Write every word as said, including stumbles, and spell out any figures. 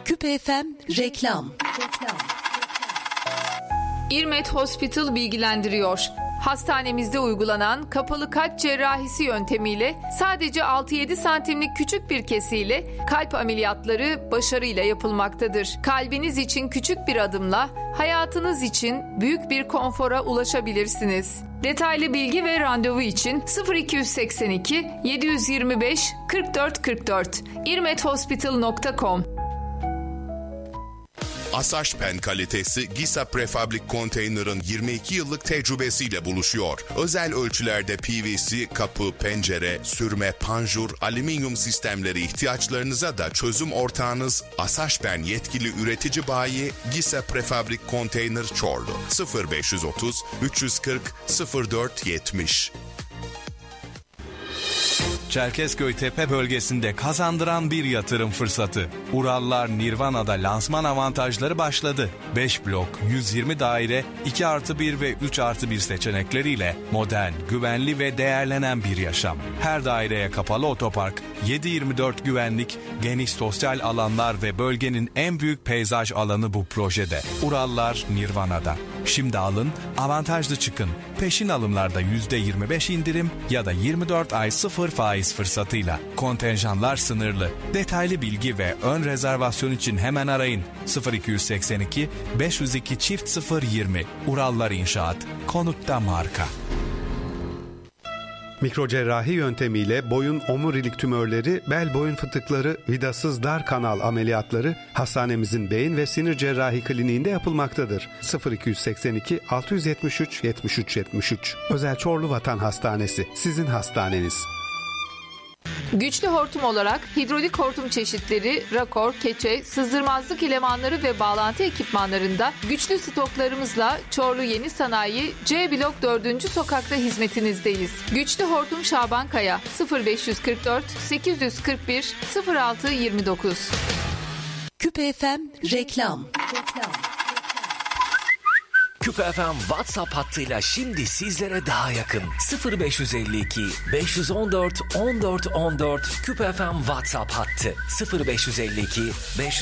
Küpe F M reklam. İrmet Hospital bilgilendiriyor. Hastanemizde uygulanan kapalı kalp cerrahisi yöntemiyle sadece altı yedi santimlik küçük bir kesiyle kalp ameliyatları başarıyla yapılmaktadır. Kalbiniz için küçük bir adımla hayatınız için büyük bir konfora ulaşabilirsiniz. Detaylı bilgi ve randevu için sıfır iki seksen iki yedi yirmi beş kırk dört kırk dört irmethospital nokta com. Asaşpen kalitesi Gisa Prefabrik Container'ın yirmi iki yıllık tecrübesiyle buluşuyor. Özel ölçülerde P V C, kapı, pencere, sürme, panjur, alüminyum sistemleri ihtiyaçlarınıza da çözüm ortağınız Asaşpen yetkili üretici bayi Gisa Prefabrik Container Çorlu. sıfır beş otuz üç yüz kırk sıfır dört yetmiş. Çerkezköy Tepe bölgesinde kazandıran bir yatırım fırsatı. Urallar Nirvana'da lansman avantajları başladı. beş blok, yüz yirmi daire, iki artı bir ve üç artı bir seçenekleriyle modern, güvenli ve değerlenen bir yaşam. Her daireye kapalı otopark, yedi yirmi dört güvenlik, geniş sosyal alanlar ve bölgenin en büyük peyzaj alanı bu projede. Urallar Nirvana'da. Şimdi alın, avantajlı çıkın. Peşin alımlarda yüzde yirmi beş indirim ya da yirmi dört ay sıfır faiz fırsatıyla. Kontenjanlar sınırlı. Detaylı bilgi ve ön rezervasyon için hemen arayın. sıfır iki seksen iki beş yüz iki çift sıfır yirmi. Urallar İnşaat. Konutta marka. Mikrocerrahi yöntemiyle boyun omurilik tümörleri, bel boyun fıtıkları, vidasız dar kanal ameliyatları hastanemizin beyin ve sinir cerrahi kliniğinde yapılmaktadır. sıfır iki seksen iki altı yüz yetmiş üç yetmiş üç yetmiş üç. Özel Çorlu Vatan Hastanesi, sizin hastaneniz. Güçlü hortum olarak hidrolik hortum çeşitleri, rakor, keçe, sızdırmazlık elemanları ve bağlantı ekipmanlarında güçlü stoklarımızla Çorlu Yeni Sanayi C Blok dördüncü sokakta hizmetinizdeyiz. Güçlü hortum Şaban Kaya sıfır beş kırk dört sekiz yüz kırk bir sıfır altı yirmi dokuz. Küpe F M reklam. Küpe F M WhatsApp hattıyla şimdi sizlere daha yakın. sıfır beş elli iki beş on dört on dört on dört Küpe F M WhatsApp hattı sıfır beş elli iki beş